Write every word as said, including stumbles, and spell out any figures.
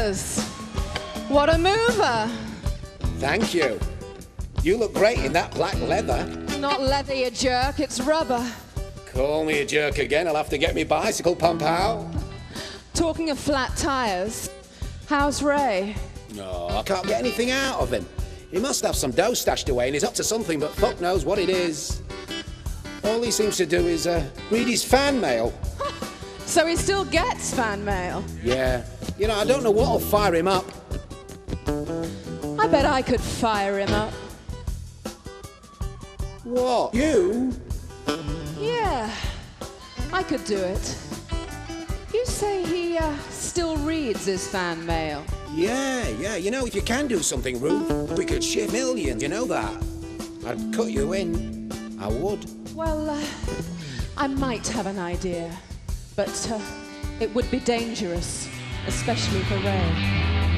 tires. What a mover. Thank you. You look great in that black leather. Not leather, you jerk, it's rubber. Call me a jerk again, I'll have to get me bicycle pump out. Talking of flat tires, how's Ray? No, I can't get anything out of him. He must have some dough stashed away and he's up to something, but fuck knows what it is. All he seems to do is uh, read his fan mail. So he still gets fan mail? Yeah. You know, I don't know what'll fire him up. I bet I could fire him up. What? You? Yeah, I could do it. You say he uh, still reads his fan mail? Yeah, yeah. You know, if you can do something, Ruth, we could share millions, you know that? I'd cut you in. I would. Well, uh, I might have an idea, but uh, it would be dangerous, especially for Ray.